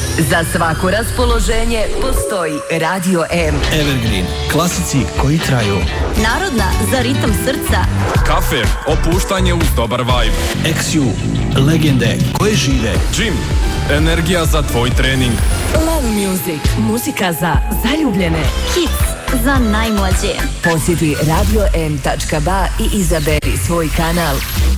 Za svako raspoloženje postoji Radio M. Evergreen, klasici koji traju. Narodna za ritam srca. Kafe, opuštanje uz dobar vibe. XU, legende koje žive. Gym, energija za tvoj trening. Love Music, muzika za zaljubljene. Hits za najmlađe. Posjeti radio.m.ba i izaberi svoj kanal.